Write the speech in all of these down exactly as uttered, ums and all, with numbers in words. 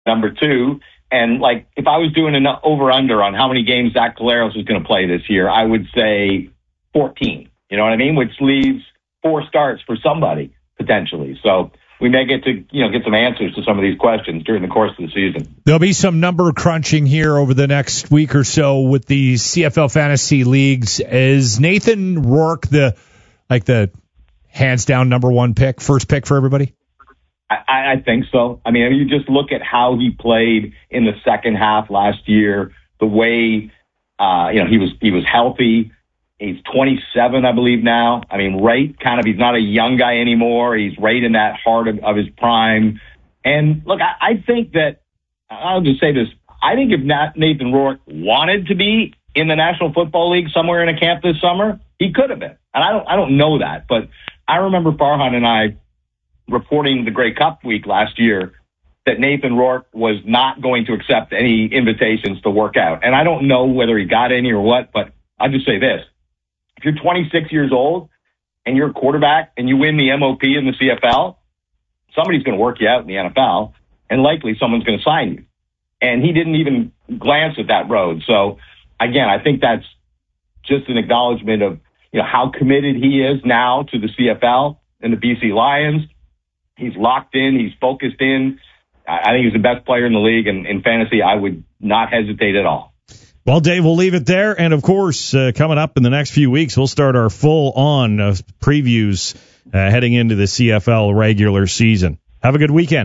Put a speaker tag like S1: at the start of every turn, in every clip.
S1: number two. And, like, if I was doing an over-under on how many games Zach Collaros was going to play this year, I would say fourteen. You know what I mean? Which leaves four starts for somebody, potentially. So we may get to, you know, get some answers to some of these questions during the course of the season.
S2: There'll be some number crunching here over the next week or so with the C F L fantasy leagues. Is Nathan Rourke the, like, the hands-down number one pick, first pick for everybody?
S1: I, I think so. I mean, you just look at how he played in the second half last year, the way, uh, you know, he was, he was healthy. He's twenty-seven, I believe now. I mean, right, kind of, he's not a young guy anymore. He's right in that heart of, of his prime. And look, I, I think that, I'll just say this, I think if not Nathan Rourke wanted to be in the National Football League somewhere in a camp this summer, he could have been. And I don't, I don't know that, but I remember Farhan and I reporting the Grey Cup week last year that Nathan Rourke was not going to accept any invitations to work out. And I don't know whether he got any or what, but I'll just say this. If you're twenty-six years old and you're a quarterback and you win the M O P in the C F L, somebody's going to work you out in the N F L, and likely someone's going to sign you. And he didn't even glance at that road. So, again, I think that's just an acknowledgement of, you know, how committed he is now to the C F L and the B C Lions. He's locked in. He's focused in. I think he's the best player in the league. And in fantasy, I would not hesitate at all.
S3: Well, Dave, we'll leave it there. And, of course, uh, coming up in the next few weeks, we'll start our full-on uh, previews uh, heading into the C F L regular season. Have a good weekend.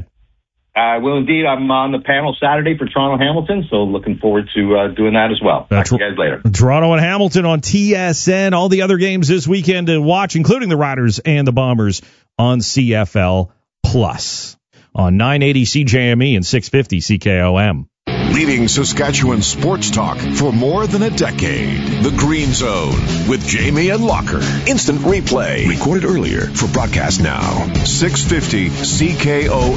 S3: I
S1: uh, will indeed. I'm on the panel Saturday for Toronto Hamilton, so looking forward to uh, doing that as well. Talk to you guys later.
S3: Toronto and Hamilton on T S N. All the other games this weekend to watch, including the Riders and the Bombers on C F L Plus on nine eighty C J M E and six fifty C K O M.
S4: Leading Saskatchewan sports talk for more than a decade. The Green Zone with Jamie and Locker. Instant replay. Recorded earlier for broadcast now. six fifty C K O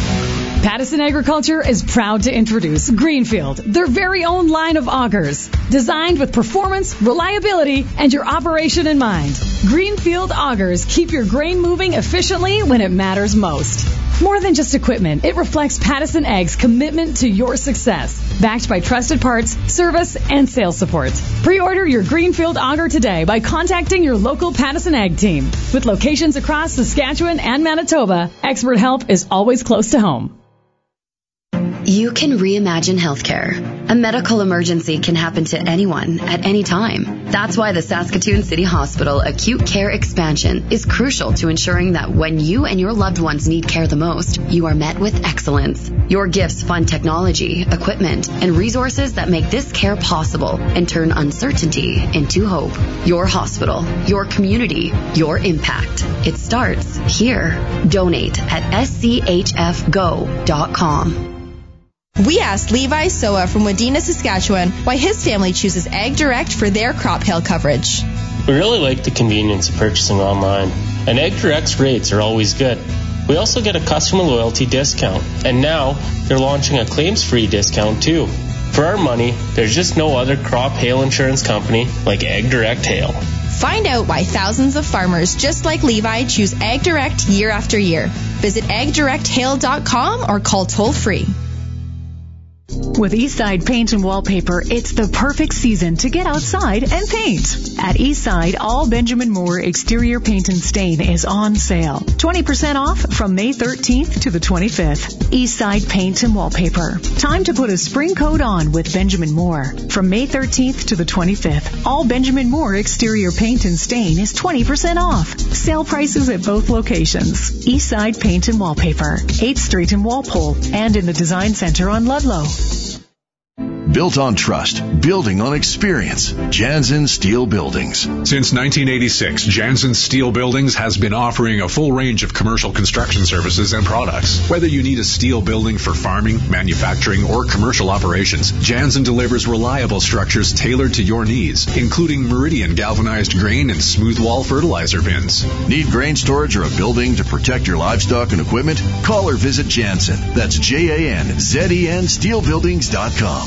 S4: M.
S5: Pattison Agriculture is proud to introduce Greenfield, their very own line of augers, designed with performance, reliability, and your operation in mind. Greenfield augers keep your grain moving efficiently when it matters most. More than just equipment, it reflects Pattison Ag's commitment to your success, backed by trusted parts, service, and sales support. Pre-order your Greenfield auger today by contacting your local Pattison Ag team. With locations across Saskatchewan and Manitoba, expert help is always close to home.
S6: You can reimagine healthcare. A medical emergency can happen to anyone at any time. That's why the Saskatoon City Hospital Acute Care Expansion is crucial to ensuring that when you and your loved ones need care the most, you are met with excellence. Your gifts fund technology, equipment, and resources that make this care possible and turn uncertainty into hope. Your hospital, your community, your impact. It starts here. Donate at s c h f go dot com.
S7: We asked Levi Soa from Wadena, Saskatchewan, why his family chooses Ag Direct for their crop hail coverage.
S8: We really like the convenience of purchasing online, and Ag Direct's rates are always good. We also get a customer loyalty discount, and now they're launching a claims-free discount too. For our money, there's just no other crop hail insurance company like Ag Direct Hail.
S7: Find out why thousands of farmers just like Levi choose Ag Direct year after year. Visit ag direct hail dot com or call toll-free.
S9: With Eastside Paint and Wallpaper, it's the perfect season to get outside and paint. At Eastside, all Benjamin Moore exterior paint and stain is on sale. twenty percent off from May thirteenth to the twenty-fifth. Eastside Paint and Wallpaper. Time to put a spring coat on with Benjamin Moore. From May thirteenth to the twenty-fifth, all Benjamin Moore exterior paint and stain is twenty percent off. Sale prices at both locations. Eastside Paint and Wallpaper, eighth Street in Walpole, and in the Design Center on Ludlow.
S4: Built on trust, building on experience. Jansen Steel Buildings.
S10: Since nineteen eighty-six, Jansen Steel Buildings has been offering a full range of commercial construction services and products. Whether you need a steel building for farming, manufacturing, or commercial operations, Jansen delivers reliable structures tailored to your needs, including Meridian galvanized grain and smooth wall fertilizer bins.
S4: Need grain storage or a building to protect your livestock and equipment? Call or visit Jansen. That's J A N Z E N steel buildings dot com.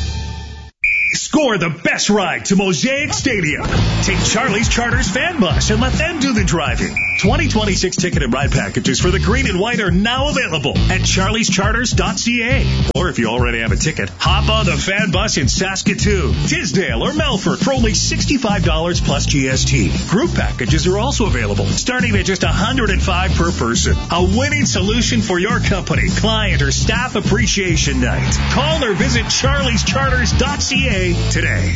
S11: Score the best ride to Mosaic Stadium. Take Charlie's Charters fan bus and let them do the driving. twenty twenty-six ticket and ride packages for the green and white are now available at charlies charters dot c a. Or if you already have a ticket, hop on the fan bus in Saskatoon, Tisdale, or Melfort for only sixty-five dollars plus G S T. Group packages are also available, starting at just one hundred five dollars per person. A winning solution for your company, client, or staff appreciation night. Call or visit charlies charters dot c a today.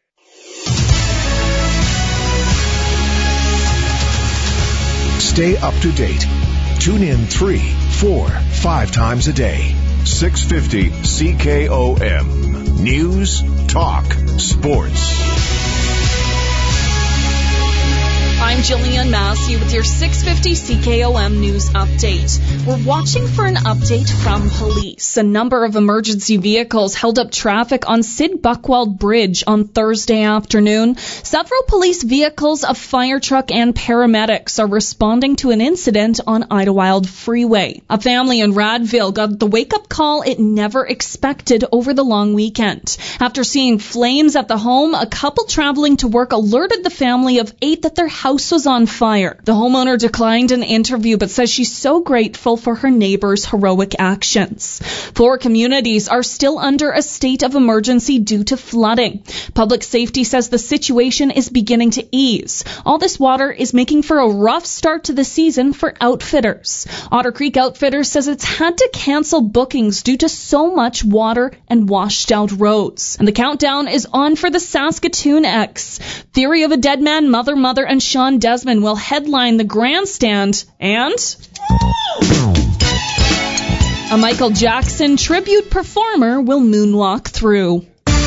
S4: Stay up to date. Tune in three, four, five times a day. six fifty C K O M. News, talk, sports.
S12: I'm Jillian Massey with your six fifty C K O M News Update. We're watching for an update from police. A number of emergency vehicles held up traffic on Sid Buckwald Bridge on Thursday afternoon. Several police vehicles, a fire truck, and paramedics are responding to an incident on Idlewild Freeway. A family in Radville got the wake-up call it never expected over the long weekend. After seeing flames at the home, a couple traveling to work alerted the family of eight that their house was on fire. The homeowner declined an interview but says she's so grateful for her neighbors' heroic actions. Four communities are still under a state of emergency due to flooding. Public safety says the situation is beginning to ease. All this water is making for a rough start to the season for outfitters. Otter Creek Outfitters says it's had to cancel bookings due to so much water and washed out roads. And the countdown is on for the Saskatoon X. Theory of a Dead Man, Mother, Mother, and Sean Desmond will headline the grandstand, and a Michael Jackson tribute performer will moonwalk through.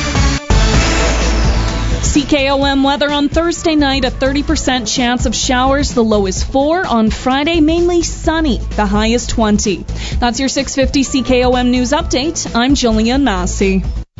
S12: C K O M weather on Thursday night, a thirty percent chance of showers. The low is four. On Friday, mainly sunny. The high is twenty. That's your six fifty C K O M News Update. I'm Jillian Massey.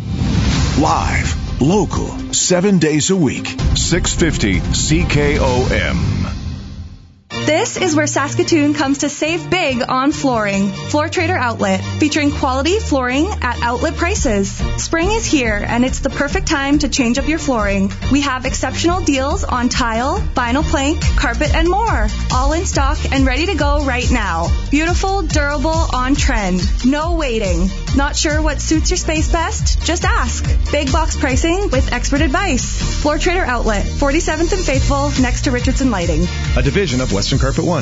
S4: Live, local, seven days a week. six fifty C K O M.
S13: This is where Saskatoon comes to save big on flooring. Floor Trader Outlet, featuring quality flooring at outlet prices. Spring is here, and it's the perfect time to change up your flooring. We have exceptional deals on tile, vinyl plank, carpet, and more. All in stock and ready to go right now. Beautiful, durable, on trend. No waiting. Not sure what suits your space best? Just ask. Big box pricing with expert advice. Floor Trader Outlet, forty-seventh and Faithful, next to Richardson Lighting.
S14: A division of Western Carpet One.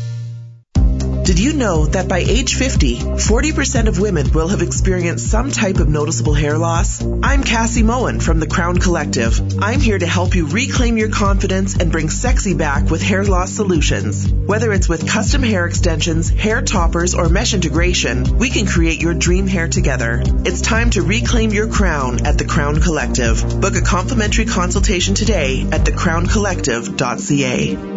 S15: Did you know that by age fifty, forty percent of women will have experienced some type of noticeable hair loss? I'm Cassie Moen from the Crown Collective. I'm here to help you reclaim your confidence and bring sexy back with hair loss solutions. Whether it's with custom hair extensions, hair toppers, or mesh integration, we can create your dream hair together. It's time to reclaim your crown at the Crown Collective. Book a complimentary consultation today at the crown collective dot c a.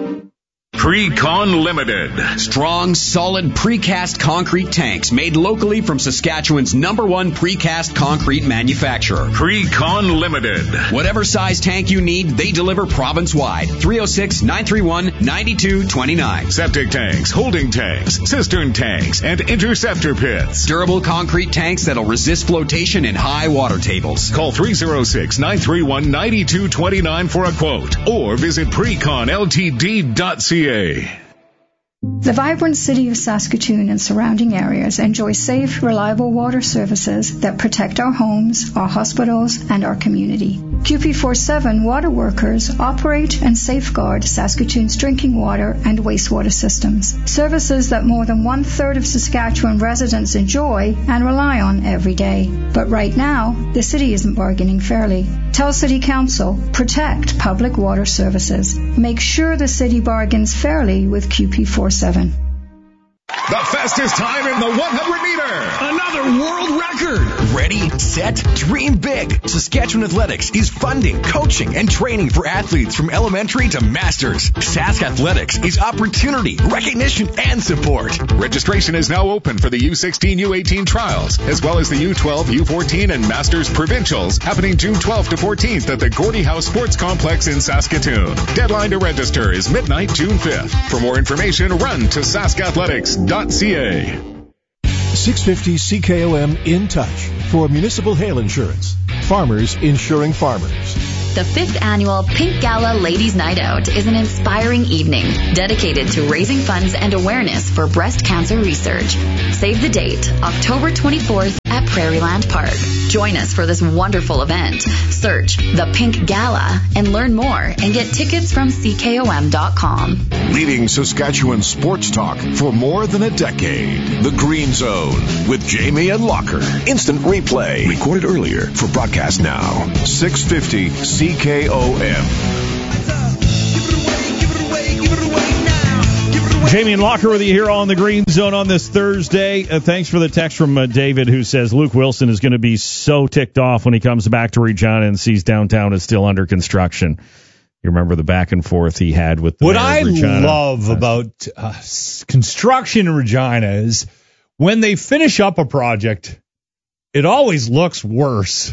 S16: Precon Limited. Strong, solid precast concrete tanks made locally from Saskatchewan's number one precast concrete manufacturer. Precon Limited. Whatever size tank you need, they deliver province-wide. three oh six, nine three one, nine two two nine.
S10: Septic tanks, holding tanks, cistern tanks, and interceptor pits.
S16: Durable concrete tanks that'll resist flotation in high water tables.
S10: Call three oh six, nine three one, nine two two nine for a quote or visit precon l t d dot c a.
S17: The vibrant city of Saskatoon and surrounding areas enjoy safe, reliable water services that protect our homes, our hospitals, and our community. Q P forty-seven water workers operate and safeguard Saskatoon's drinking water and wastewater systems, services that more than one-third of Saskatchewan residents enjoy and rely on every day. But right now, the city isn't bargaining fairly. Tell City Council, protect public water services. Make sure the city bargains fairly with Q P forty-seven.
S11: The fastest time in the one hundred meter. Another world record.
S18: Ready, set, dream big. Saskatchewan Athletics is funding, coaching, and training for athletes from elementary to masters. Sask Athletics is opportunity, recognition, and support.
S10: Registration is now open for the U sixteen U eighteen trials, as well as the U twelve, U fourteen, and Masters Provincials, happening June twelfth to fourteenth at the Gordie House Sports Complex in Saskatoon. Deadline to register is midnight, June fifth. For more information, run to sask athletics dot c a.
S4: six fifty C K O M In Touch for municipal hail insurance. Farmers insuring farmers.
S6: The fifth annual Pink Gala Ladies Night Out is an inspiring evening dedicated to raising funds and awareness for breast cancer research. Save the date, October twenty-fourth at Prairieland Park. Join us for this wonderful event. Search The Pink Gala and learn more and get tickets from C K O M dot com.
S4: Leading Saskatchewan sports talk for more than a decade. The Green Zone with Jamie and Locker. Instant replay. Recorded earlier for broadcast now. six fifty C K O M.
S3: Jamie and Locker with you here on the Green Zone on this Thursday. Uh, thanks for the text from uh, David, who says Luke Wilson is going to be so ticked off when he comes back to Regina and sees downtown is still under construction. You remember the back and forth he had with the
S2: What
S3: mayor
S2: I
S3: of Regina.
S2: love about uh, construction in Regina is when they finish up a project, it always looks worse.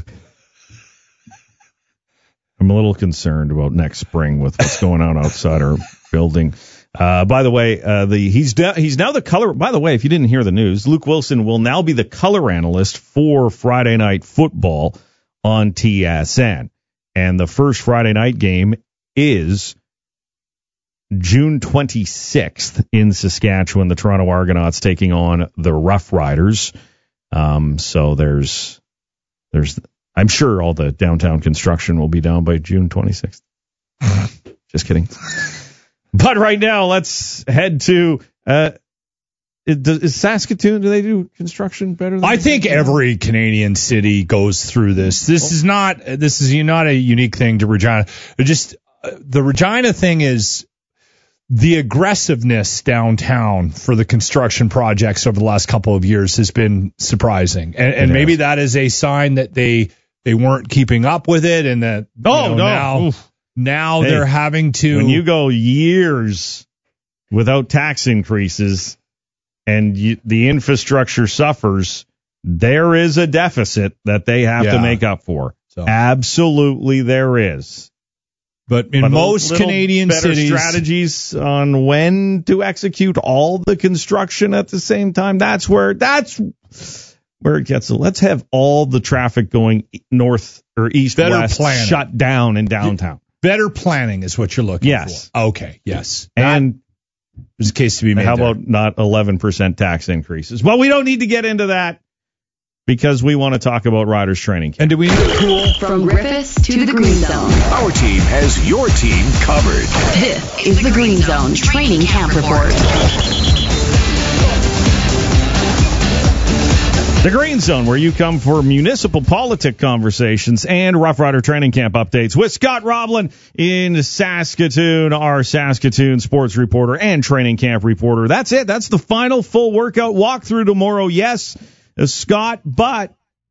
S3: I'm a little concerned about next spring with what's going on outside our building. Uh, by the way, uh, the he's de- he's now the color. By the way, if you didn't hear the news, Luke Wilson will now be the color analyst for Friday Night Football on T S N, and the first Friday night game is June twenty-sixth in Saskatchewan. The Toronto Argonauts taking on the Rough Riders. Um, so there's there's I'm sure all the downtown construction will be down by June twenty-sixth. Just kidding. But right now, let's head to uh, is Saskatoon. Do they do construction better than
S2: I think every Canadian city goes through this. This is not this is not a unique thing to Regina. It just uh, the Regina thing is the aggressiveness downtown for the construction projects over the last couple of years has been surprising, and, and maybe that is a sign that they they weren't keeping up with it, and that
S3: oh
S2: you know,
S3: no.
S2: now.
S3: Oof.
S2: Now
S3: hey,
S2: they're having to.
S3: When you go years without tax increases and you, the infrastructure suffers, there is a deficit that they have
S2: yeah.
S3: to make up for.
S2: So.
S3: Absolutely, there is.
S2: But in
S3: but
S2: most Canadian
S3: better
S2: cities,
S3: strategies on when to execute all the construction at the same time. That's where that's where it gets. Let's have all the traffic going north or east
S2: better
S3: west
S2: planning.
S3: shut down in downtown.
S2: Better planning is what you're looking
S3: yes.
S2: for. Okay, yes.
S3: And
S2: there's a case to be made.
S3: How
S2: there.
S3: about not eleven percent tax increases? Well, we don't need to get into that because we want to talk about Riders training camp.
S2: And do we need a pool?
S6: From Griffiths to the Green Zone.
S4: Our team has your team covered.
S6: This is the Green Zone Training Camp Report.
S3: The Green Zone, where you come for municipal politic conversations and Rough Rider training camp updates with Scott Roblin in Saskatoon, our Saskatoon sports reporter and training camp reporter. That's it. That's the final full workout walkthrough tomorrow. Yes, uh, Scott, but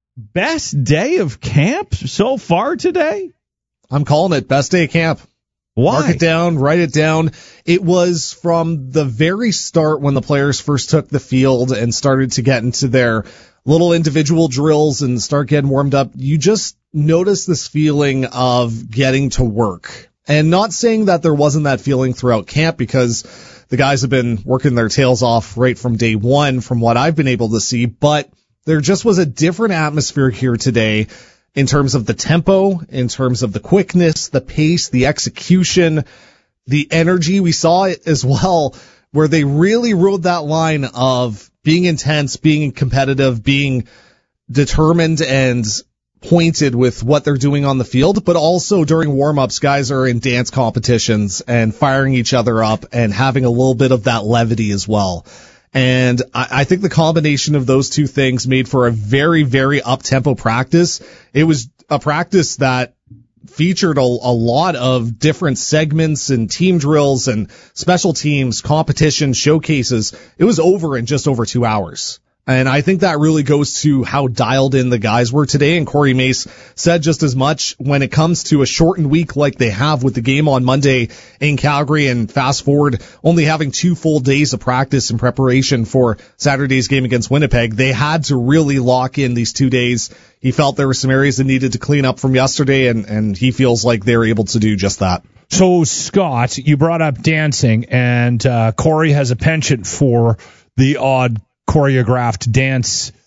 S3: best day of camp so far today?
S19: I'm calling it best day of camp.
S3: Why?
S19: Mark it down, write it down. It was from the very start when the players first took the field and started to get into their little individual drills and start getting warmed up. You just notice this feeling of getting to work. And not saying that there wasn't that feeling throughout camp, because the guys have been working their tails off right from day one from what I've been able to see, but there just was a different atmosphere here today in terms of the tempo, in terms of the quickness, the pace, the execution, the energy. We saw it as well, where they really rode that line of being intense, being competitive, being determined and pointed with what they're doing on the field, but also during warm-ups, guys are in dance competitions and firing each other up and having a little bit of that levity as well. And I, I think the combination of those two things made for a very, very up-tempo practice. It was a practice that featured a, a lot of different segments and team drills and special teams, competition, showcases. It was over in just over two hours. And I think that really goes to how dialed in the guys were today. And Corey Mace said just as much when it comes to a shortened week like they have with the game on Monday in Calgary, and fast forward only having two full days of practice in preparation for Saturday's game against Winnipeg. They had to really lock in these two days. He felt there were some areas that needed to clean up from yesterday, and, and he feels like they were able to do just that.
S2: So, Scott, you brought up dancing, and uh, Corey has a penchant for the odd choreographed dance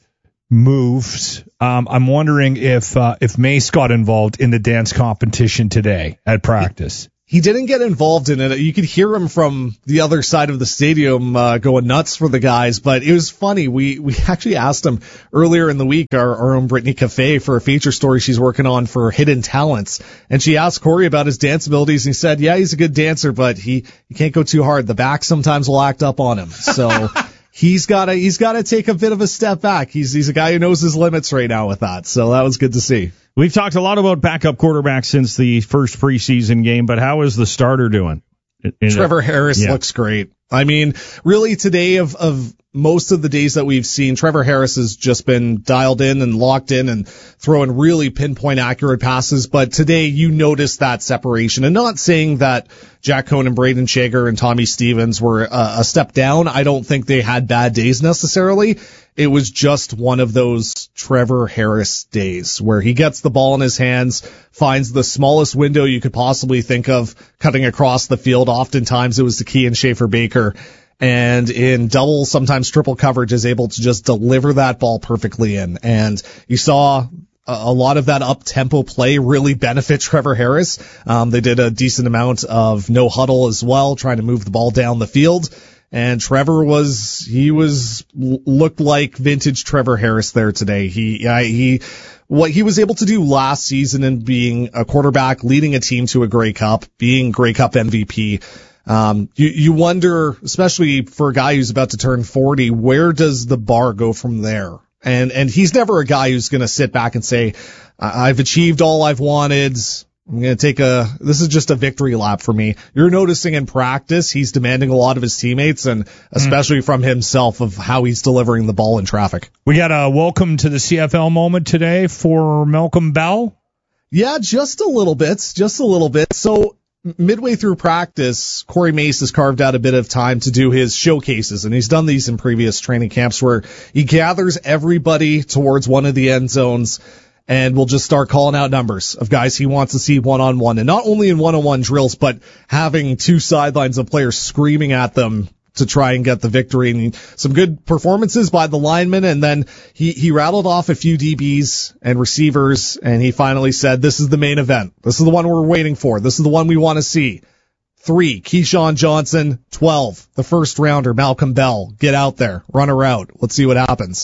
S2: moves. Um, I'm wondering if uh, if Mace got involved in the dance competition today at practice.
S19: He didn't get involved in it. You could hear him from the other side of the stadium uh, going nuts for the guys, but it was funny. We we actually asked him earlier in the week, our, our own Brittany Cafe, for a feature story she's working on for Hidden Talents, and she asked Corey about his dance abilities, and he said, yeah, he's a good dancer, but he, he can't go too hard. The back sometimes will act up on him. So he's got to he's got to take a bit of a step back. He's he's a guy who knows his limits right now with that. So that was good to see.
S3: We've talked a lot about backup quarterbacks since the first preseason game, but how is the starter doing? In
S19: Trevor
S3: a,
S19: Harris
S3: yeah.
S19: looks great. I mean, really today of, of most of the days that we've seen, Trevor Harris has just been dialed in and locked in and throwing really pinpoint accurate passes. But today you notice that separation, and not saying that Jack Cohn and Braden Shager and Tommy Stevens were uh, a step down. I don't think they had bad days necessarily. It was just one of those Trevor Harris days where he gets the ball in his hands, finds the smallest window you could possibly think of cutting across the field. Oftentimes it was to Kean Schaefer-Baker, and in double, sometimes triple coverage is able to just deliver that ball perfectly in. And you saw a lot of that up-tempo play really benefit Trevor Harris. Um, they did a decent amount of no huddle as well, trying to move the ball down the field. And Trevor was, he was, looked like vintage Trevor Harris there today. He, I, he, what he was able to do last season in being a quarterback, leading a team to a Grey Cup, being Grey Cup M V P. Um, you, you wonder, especially for a guy who's about to turn forty, where does the bar go from there? And, and he's never a guy who's going to sit back and say, I've achieved all I've wanted. I'm going to take a, this is just a victory lap for me. You're noticing in practice, he's demanding a lot of his teammates and especially mm. from himself of how he's delivering the ball in traffic.
S2: We got a welcome to the C F L moment today for Malcolm Bell.
S19: Yeah, just a little bit, just a little bit. So midway through practice, Corey Mace has carved out a bit of time to do his showcases, and he's done these in previous training camps where he gathers everybody towards one of the end zones and we'll just start calling out numbers of guys he wants to see one-on-one. And not only in one-on-one drills, but having two sidelines of players screaming at them to try and get the victory. And some good performances by the linemen. And then he, he rattled off a few D Bs and receivers, and he finally said, this is the main event. This is the one we're waiting for. This is the one we want to see. Three, Keyshawn Johnson. Twelve, the first rounder, Malcolm Bell. Get out there. Run a route. Let's see what happens.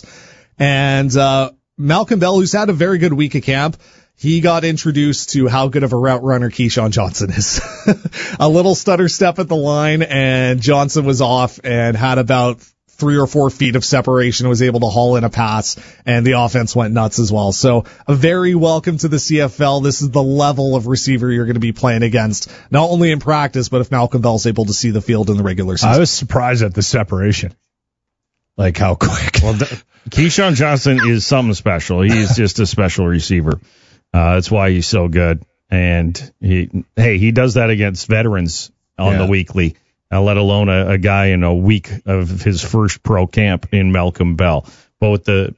S19: And, uh, Malcolm Bell, who's had a very good week of camp, he got introduced to how good of a route runner Keyshawn Johnson is. A little stutter step at the line, and Johnson was off and had about three or four feet of separation, was able to haul in a pass, and the offense went nuts as well. So a very welcome to the C F L. This is the level of receiver you're going to be playing against, not only in practice, but if Malcolm Bell's able to see the field in the regular season.
S2: I was surprised at the separation. Like how quick.
S3: Well, the, Keyshawn Johnson is something special. He's just a special receiver. Uh, that's why he's so good. And he, hey, he does that against veterans on yeah. the weekly, uh, let alone a, a guy in a week of his first pro camp in Malcolm Bell. Both the,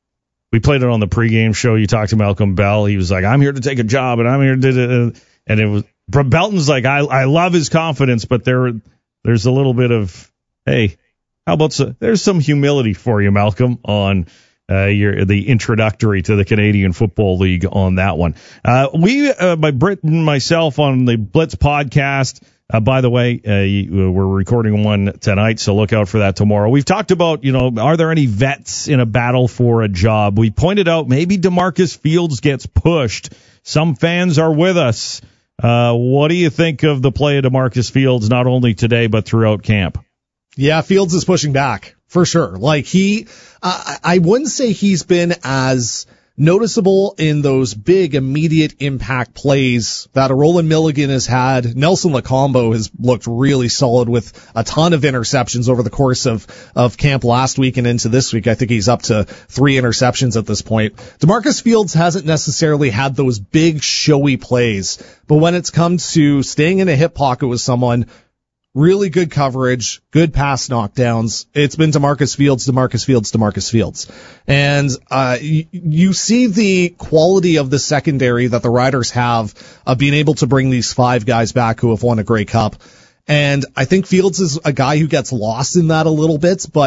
S3: we played it on the pregame show. You talked to Malcolm Bell. He was like, I'm here to take a job and I'm here to, and it was, Belton's like, I, I love his confidence, but there, there's a little bit of, hey, how about so, there's some humility for you, Malcolm, on uh, your the introductory to the Canadian Football League on that one. Uh, we, uh, by Britt and myself on the Blitz podcast, uh, by the way, uh, you, we're recording one tonight, so look out for that tomorrow. We've talked about, you know, are there any vets in a battle for a job? We pointed out maybe DeMarcus Fields gets pushed. Some fans are with us. Uh, what do you think of the play of DeMarcus Fields, not only today, but throughout camp?
S19: Yeah, Fields is pushing back for sure. Like he, uh, I wouldn't say he's been as noticeable in those big immediate impact plays that a Roland Milligan has had. Nelson Lacombo has looked really solid with a ton of interceptions over the course of, of camp last week and into this week. I think he's up to three interceptions at this point. DeMarcus Fields hasn't necessarily had those big showy plays, but when it's come to staying in a hip pocket with someone, really good coverage, good pass knockdowns, it's been DeMarcus Fields, DeMarcus Fields, DeMarcus Fields. And uh you, you see the quality of the secondary that the Riders have of being able to bring these five guys back who have won a Grey Cup. And I think Fields is a guy who gets lost in that a little bit, but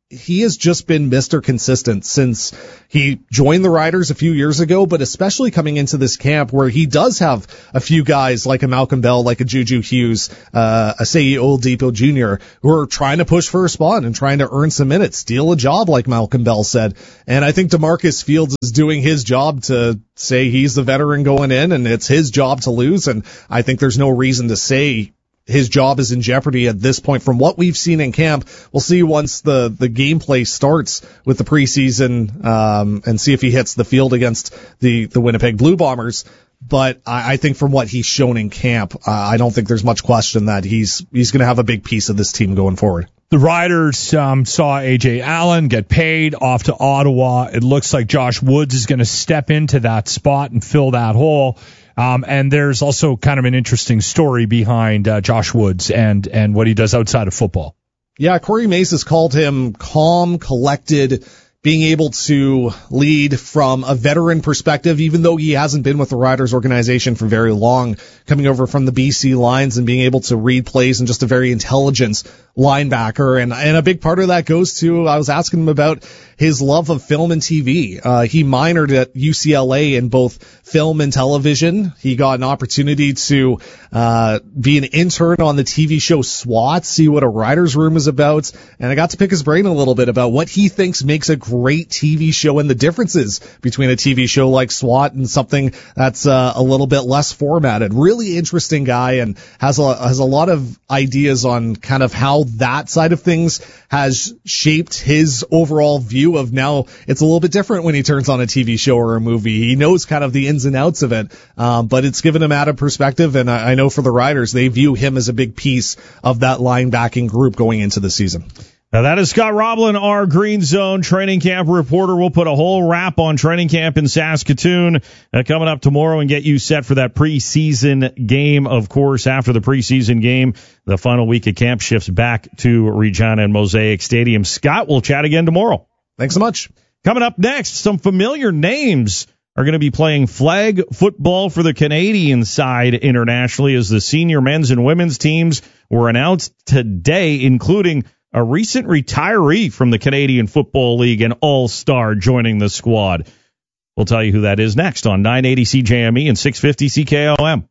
S19: he has just been Mister Consistent since he joined the Riders a few years ago, but especially coming into this camp where he does have a few guys like a Malcolm Bell, like a Juju Hughes, uh, a Seyi Oladipo Junior, who are trying to push for a spot and trying to earn some minutes, steal a job, like Malcolm Bell said. And I think DeMarcus Fields is doing his job to say he's the veteran going in, and it's his job to lose. And I think there's no reason to say his job is in jeopardy at this point from what we've seen in camp. We'll see once the, the gameplay starts with the preseason, um, and see if he hits the field against the, the Winnipeg Blue Bombers. But I, I think from what he's shown in camp, uh, I don't think there's much question that he's, he's going to have a big piece of this team going forward.
S2: The Riders um, saw A J Allen get paid off to Ottawa. It looks like Josh Woods is going to step into that spot and fill that hole. Um, and there's also kind of an interesting story behind uh, Josh Woods and, and what he does outside of football.
S19: Yeah, Corey Mace has called him calm, collected, being able to lead from a veteran perspective, even though he hasn't been with the Riders organization for very long, coming over from the B C Lions and being able to read plays and just a very intelligent linebacker. And, and a big part of that goes to, I was asking him about his love of film and T V. Uh, he minored at U C L A in both film and television. He got an opportunity to, uh, be an intern on the T V show SWAT, see what a writer's room is about. And I got to pick his brain a little bit about what he thinks makes a great T V show and the differences between a T V show like SWAT and something that's, uh, a little bit less formatted. Really interesting guy and has a, has a lot of ideas on kind of how that side of things has shaped his overall view of now it's a little bit different when he turns on a T V show or a movie. He knows kind of the ins and outs of it, um, but it's given him added perspective, and I, I know for the Riders, they view him as a big piece of that linebacking group going into the season.
S3: Now that is Scott Roblin, our Green Zone training camp reporter. We'll put a whole wrap on training camp in Saskatoon uh, coming up tomorrow and get you set for that preseason game. Of course, after the preseason game, the final week of camp shifts back to Regina and Mosaic Stadium. Scott, we'll chat again tomorrow.
S19: Thanks so much.
S3: Coming up next, some familiar names are going to be playing flag football for the Canadian side internationally as the senior men's and women's teams were announced today, including a recent retiree from the Canadian Football League, an all-star joining the squad. We'll tell you who that is next on nine eighty C J M E and six fifty C K O M.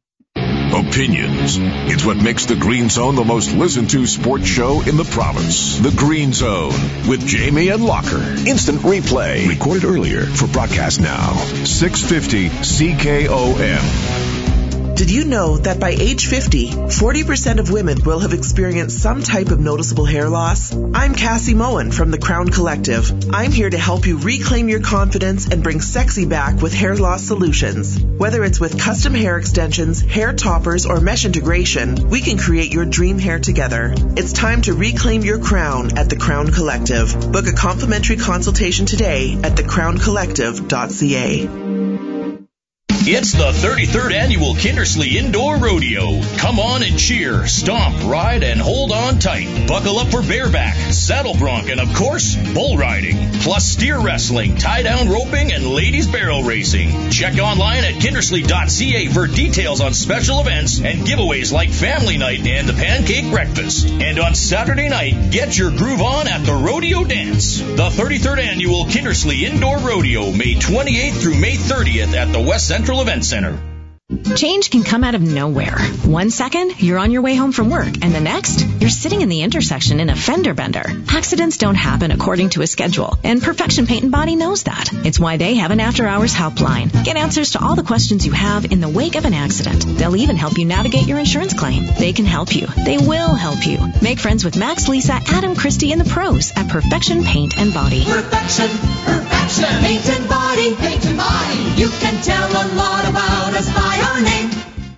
S4: Opinions. It's what makes the Green Zone the most listened to sports show in the province. The Green Zone with Jamie and Locker. Instant replay. Recorded earlier for broadcast now. six fifty C K O M.
S15: Did you know that by age fifty, forty percent of women will have experienced some type of noticeable hair loss? I'm Cassie Moen from the Crown Collective. I'm here to help you reclaim your confidence and bring sexy back with hair loss solutions. Whether it's with custom hair extensions, hair toppers, or mesh integration, we can create your dream hair together. It's time to reclaim your crown at the Crown Collective. Book a complimentary consultation today at the crown collective dot c a.
S20: It's the thirty-third Annual Kindersley Indoor Rodeo. Come on and cheer, stomp, ride, and hold on tight. Buckle up for bareback, saddle bronc, and of course, bull riding. Plus steer wrestling, tie-down roping, and ladies barrel racing. Check online at kindersley dot c a for details on special events and giveaways like family night and the pancake breakfast. And on Saturday night, get your groove on at the Rodeo Dance. The thirty-third Annual Kindersley Indoor Rodeo, May twenty-eighth through May thirtieth at the West Central Event Center.
S21: Change can come out of nowhere. One second, you're on your way home from work, and the next, you're sitting in the intersection in a fender bender. Accidents don't happen according to a schedule, and Perfection Paint and Body knows that. It's why they have an after-hours helpline. Get answers to all the questions you have in the wake of an accident. They'll even help you navigate your insurance claim. They can help you. They will help you. Make friends with Max, Lisa, Adam, Christy, and the pros at Perfection Paint and Body.
S22: Perfection, Perfection, Paint and Body, Paint and Body. You can tell a lot about us by our name.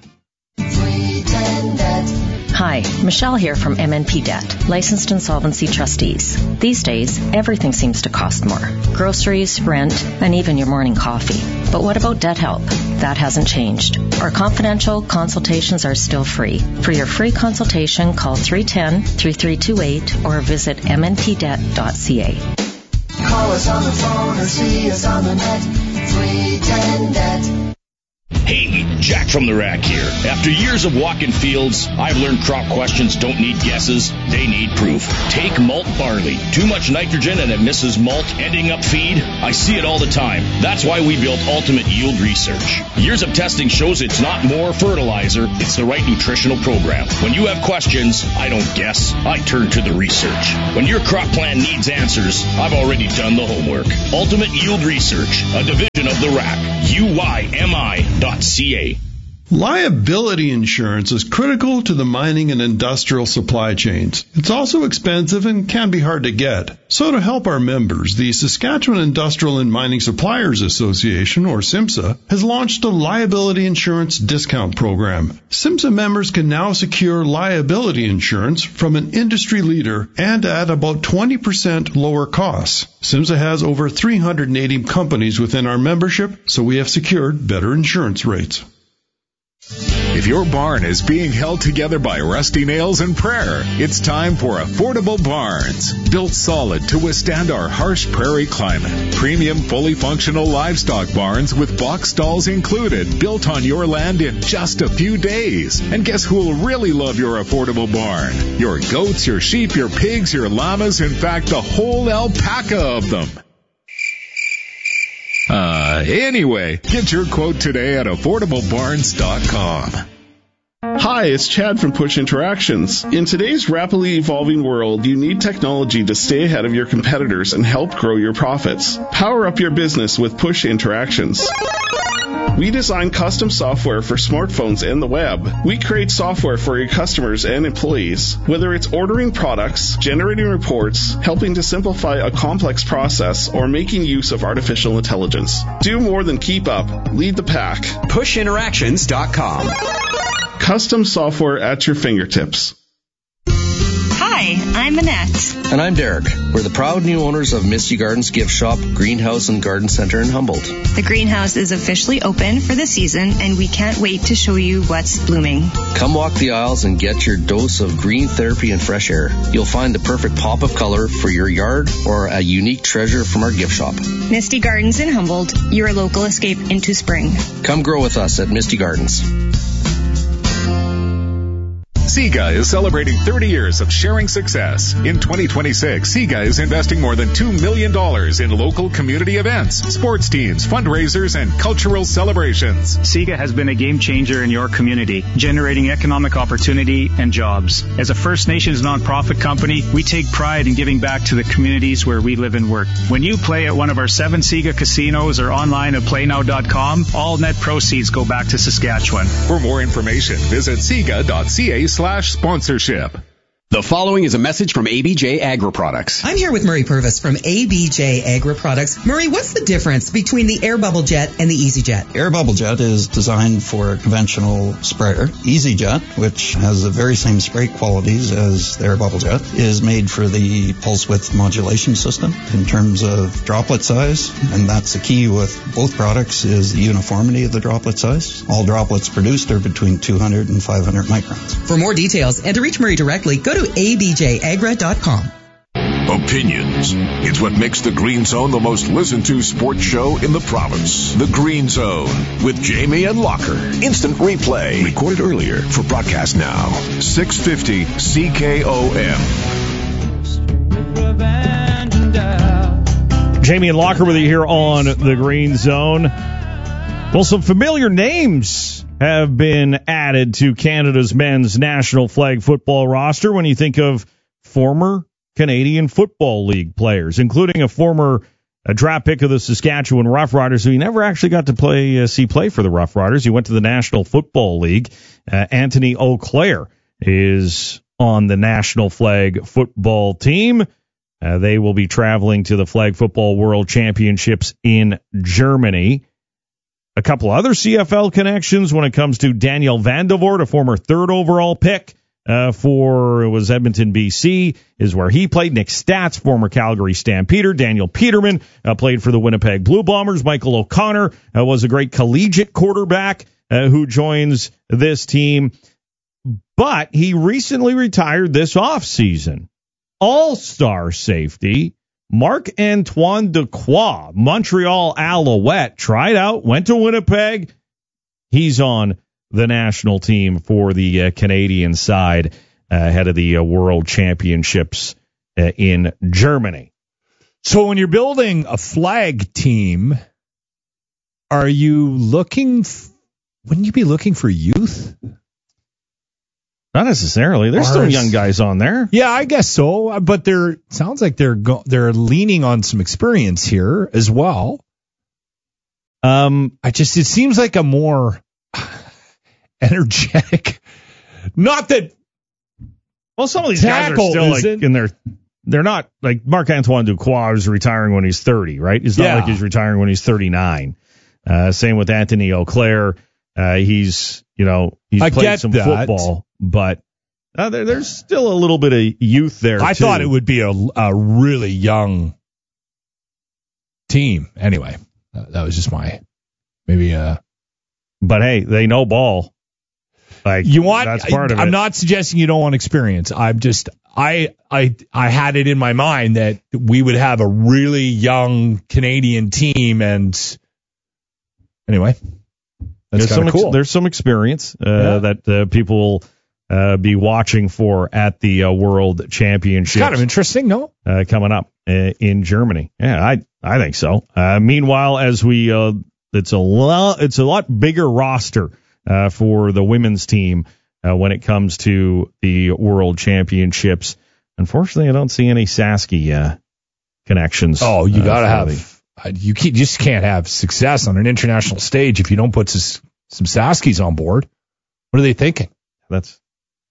S22: Sweet and Debt.
S23: Hi, Michelle here from M N P Debt, licensed insolvency trustees. These days, everything seems to cost more. Groceries, rent, and even your morning coffee. But what about debt help? That hasn't changed. Our confidential consultations are still free. For your free consultation, call three one zero, three three two eight or visit m n p debt dot c a.
S22: Call us on the phone or see us on the net. Sweet and Debt.
S20: Hey, Jack from the Rack here. After years of walking fields, I've learned crop questions don't need guesses, they need proof. Take malt barley. Too much nitrogen and it misses malt, ending up feed. I see it all the time. That's why we built Ultimate Yield Research. Years of testing shows it's not more fertilizer, it's the right nutritional program. When you have questions, I don't guess, I turn to the research. When your crop plan needs answers, I've already done the homework. Ultimate Yield Research, a division of the Rack. U Y M I dot C A.
S1: Liability insurance is critical to the mining and industrial supply chains. It's also expensive and can be hard to get. So to help our members, the Saskatchewan Industrial and Mining Suppliers Association, or SIMSA, has launched a liability insurance discount program. SIMSA members can now secure liability insurance from an industry leader and at about twenty percent lower costs. SIMSA has over three hundred eighty companies within our membership, so we have secured better insurance rates.
S5: If your barn is being held together by rusty nails and prayer, it's time for Affordable Barns. Built solid to withstand our harsh prairie climate. Premium, fully functional livestock barns with box stalls included, built on your land in just a few days. And guess who will really love your affordable barn? Your goats, your sheep, your pigs, your llamas, in fact, the whole alpaca of them. Uh, anyway, get your quote today at affordable barns dot com.
S8: Hi, it's Chad from Push Interactions. In today's rapidly evolving world, you need technology to stay ahead of your competitors and help grow your profits. Power up your business with Push Interactions. We design custom software for smartphones and the web. We create software for your customers and employees. Whether it's ordering products, generating reports, helping to simplify a complex process, or making use of artificial intelligence. Do more than keep up. Lead the pack.
S16: push interactions dot com.
S8: Custom software at your fingertips.
S24: Hi, I'm Annette.
S25: And I'm Derek. We're the proud new owners of Misty Gardens Gift Shop, Greenhouse, and Garden Center in Humboldt.
S24: The greenhouse is officially open for the season, and we can't wait to show you what's blooming.
S25: Come walk the aisles and get your dose of green therapy and fresh air. You'll find the perfect pop of color for your yard or a unique treasure from our gift shop.
S24: Misty Gardens in Humboldt, your local escape into spring.
S25: Come grow with us at Misty Gardens.
S5: SIGA is celebrating thirty years of sharing success. In twenty twenty-six, SIGA is investing more than two million dollars in local community events, sports teams, fundraisers, and cultural celebrations.
S26: SIGA has been a game changer in your community, generating economic opportunity and jobs. As a First Nations nonprofit company, we take pride in giving back to the communities where we live and work. When you play at one of our seven SIGA casinos or online at play now dot com, all net proceeds go back to Saskatchewan.
S5: For more information, visit siga dot c a slash sponsorship.
S16: The following is a message from A B J Agri Products.
S27: I'm here with Murray Purvis from A B J Agri Products. Murray, what's the difference between the Air Bubble Jet and the Easy Jet?
S28: Air Bubble Jet is designed for a conventional sprayer. Easy Jet, which has the very same spray qualities as the Air Bubble Jet, is made for the pulse width modulation system in terms of droplet size. And that's the key with both products is the uniformity of the droplet size. All droplets produced are between two hundred and five hundred microns.
S27: For more details and to reach Murray directly, go to a b j agra dot com.
S4: Opinions. It's what makes the Green Zone the most listened to sports show in the province. The Green Zone with Jamie and Locker. Instant replay. Recorded earlier for broadcast now. six fifty C K O M.
S3: Jamie and Locker with you here on the Green Zone. Well, some familiar names have been added to Canada's men's National Flag football roster when you think of former Canadian Football League players, including a former a draft pick of the Saskatchewan Roughriders, who he never actually got to play uh, see play for the Roughriders. He went to the National Football League. Uh, Anthony Auclair is on the National Flag football team. Uh, they will be traveling to the Flag Football World Championships in Germany. A couple other C F L connections when it comes to Daniel Van de Voort, a former third overall pick uh, for it was Edmonton, B C, is where he played. Nick Stats, former Calgary Stampeder. Daniel Peterman uh, played for the Winnipeg Blue Bombers. Michael O'Connor uh, was a great collegiate quarterback uh, who joins this team. But he recently retired this offseason. All-star safety Marc-Antoine Dequoy, Montreal Alouette, tried out, went to Winnipeg, He's on the national team for the uh, Canadian side uh, ahead of the uh, World Championships uh, in Germany.
S2: So when you're building a flag team, are you looking, f- wouldn't you be looking for youth?
S3: Not necessarily. There's still young guys on there.
S2: Yeah, I guess so. But they're sounds like they're go- they're leaning on some experience here as well. Um, I just it seems like a more energetic. Not that.
S3: Well, some of these guys are still like in their. They're not like Marc-Antoine Ducroix is retiring when he's thirty, right? It's not
S2: Yeah.
S3: like he's retiring when he's thirty-nine. Uh, same with Anthony Auclair. Uh, he's, you know, he's
S2: I
S3: played
S2: get
S3: some
S2: that.
S3: football, but uh, there, there's still a little bit of youth there.
S2: I
S3: too.
S2: thought it would be a, a really young team. Anyway, that, that was just my maybe. Uh,
S3: but hey, they know ball. Like
S2: you want?
S3: that's part of
S2: I'm
S3: it.
S2: not suggesting you don't want experience. I'm just I I I had it in my mind that we would have a really young Canadian team, and anyway, that's
S3: There's some
S2: kind of
S3: ex-
S2: cool.
S3: there's some experience uh,
S2: Yeah.
S3: that uh, people will uh, be watching for at the uh, World Championships.
S2: Kind of interesting, no?
S3: Uh, coming up uh, in Germany. Yeah, I I think so. Uh, meanwhile, as we uh, it's a lot it's a lot bigger roster uh, for the women's team uh, when it comes to the World Championships. Unfortunately, I don't see any Sasky uh, connections.
S2: Oh, you
S3: uh,
S2: gotta
S3: for
S2: have.
S3: the-
S2: uh, You can't, you just can't have success on an international stage if you don't put s- some Saskies on board. What are they thinking?
S3: That's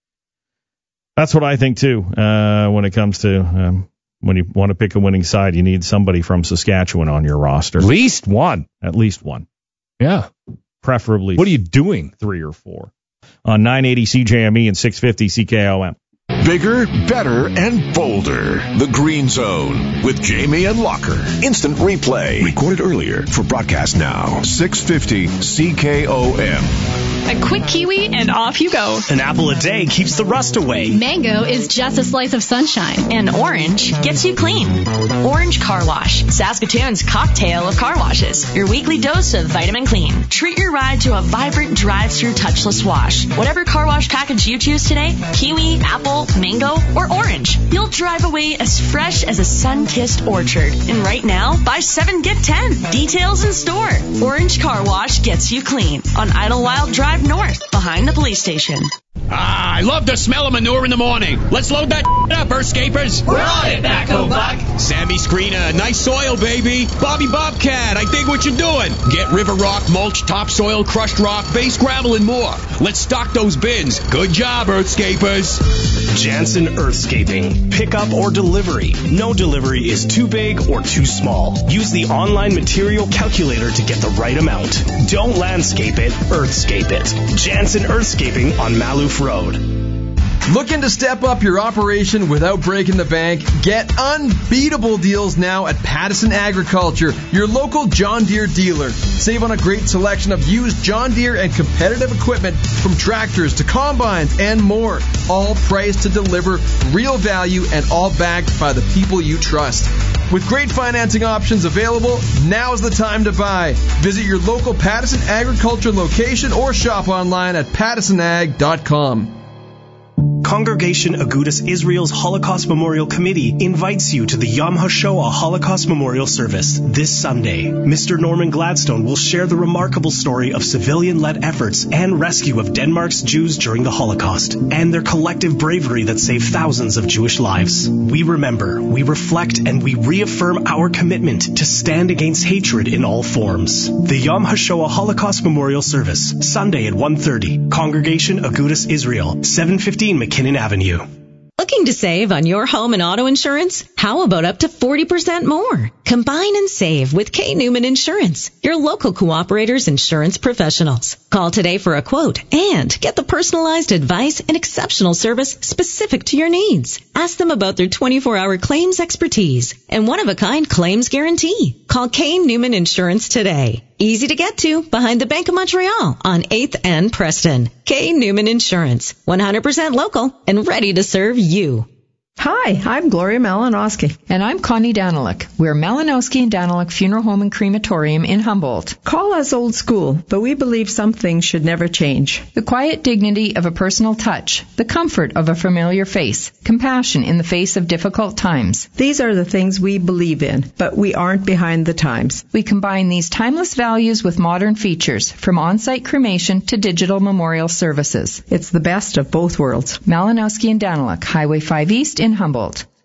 S3: that's what I think too. Uh, when it comes to um, when you want to pick a winning side, you need somebody from Saskatchewan on your roster.
S2: At least one.
S3: At least one.
S2: Yeah.
S3: Preferably.
S2: What are you doing?
S3: Three or four. On nine eighty C J M E and six fifty C K O M.
S4: Bigger, better, and bolder. The Green Zone with Jamie and Locker. Instant replay. Recorded earlier for broadcast now. six fifty C K O M.
S7: A quick kiwi and off you go.
S9: An apple a day keeps the rust away.
S7: Mango is just a slice of sunshine.
S21: And orange gets you clean. Orange Car Wash, Saskatoon's cocktail of car washes. Your weekly dose of vitamin clean. Treat your ride to a vibrant drive-through touchless wash. Whatever car wash package you choose today, kiwi, apple, mango, or orange, you'll drive away as fresh as a sun-kissed orchard. And right now, buy seven, get ten. Details in store. Orange Car Wash gets you clean on Idlewild Drive North, behind the police station.
S16: Ah, I love the smell of manure in the morning. Let's load that up, Earthscapers.
S22: We're on it, Backhoe Buck.
S16: Sammy Screener, nice soil, baby. Bobby Bobcat, I dig what you're doing. Get river rock, mulch, topsoil, crushed rock, base gravel, and more. Let's stock those bins. Good job, Earthscapers.
S9: Jansen Earthscaping. Pickup or delivery. No delivery is too big or too small. Use the online material calculator to get the right amount. Don't landscape it, Earthscape it. Jansen Earthscaping on Maloof Road.
S11: Looking to step up your operation without breaking the bank? Get unbeatable deals now at Pattison Agriculture, your local John Deere dealer. Save on a great selection of used John Deere and competitive equipment from tractors to combines and more. All priced to deliver real value and all backed by the people you trust. With great financing options available, now's the time to buy. Visit your local Pattison Agriculture location or shop online at pattison ag dot com.
S9: Congregation Agudas Israel's Holocaust Memorial Committee invites you to the Yom HaShoah Holocaust Memorial Service this Sunday. Mister Norman Gladstone will share the remarkable story of civilian-led efforts and rescue of Denmark's Jews during the Holocaust and their collective bravery that saved thousands of Jewish lives. We remember, we reflect, and we reaffirm our commitment to stand against hatred in all forms. The Yom HaShoah Holocaust Memorial Service, Sunday at one thirty. Congregation Agudas Israel, seven fifteen McKinnon Avenue.
S21: Looking to save on your home and auto insurance? How about up to forty percent more? Combine and save with K. Newman Insurance, your local Cooperator's insurance professionals. Call today for a quote and get the personalized advice and exceptional service specific to your needs. Ask them about their twenty-four hour claims expertise and one-of-a-kind claims guarantee. Call K. Newman Insurance today. Easy to get to behind the Bank of Montreal on eighth and Preston. K. Newman Insurance, one hundred percent local and ready to serve you.
S6: Hi, I'm Gloria Malinowski.
S10: And I'm Connie Daniluk. We're Malinowski and Daniluk Funeral Home and Crematorium in Humboldt.
S6: Call us old school, but we believe some things should never change.
S10: The quiet dignity of a personal touch, the comfort of a familiar face, compassion in the face of difficult times.
S6: These are the things we believe in, but we aren't behind the times.
S10: We combine these timeless values with modern features, from on-site cremation to digital memorial services.
S6: It's the best of both worlds.
S10: Malinowski and Daniluk, Highway five East in Humboldt.